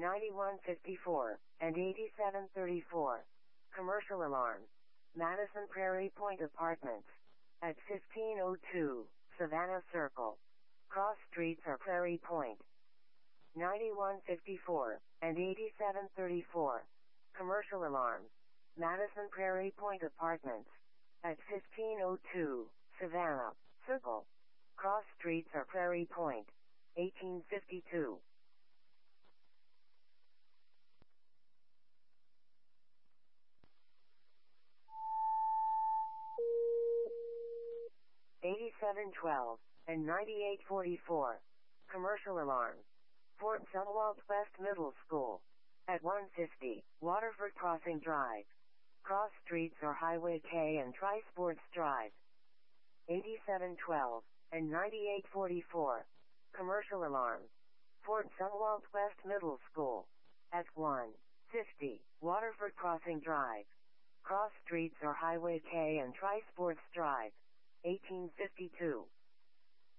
9154, and 8734. Commercial alarm. Madison Prairie Point Apartments. At 1502, Savannah Circle. Cross streets are Prairie Point. 9154, and 8734. Commercial alarm. Madison Prairie Point Apartments. At 1502, Savannah Circle. Cross streets are Prairie Point. 1852. 8712, and 9844. Commercial alarm. Fort Zumwalt West Middle School. At 150, Waterford Crossing Drive. Cross streets are Highway K and Tri-Sports Drive. 8712, and 9844. Commercial alarm. Fort Zumwalt West Middle School. At 150, Waterford Crossing Drive. Cross streets are Highway K and Tri-Sports Drive. 1852.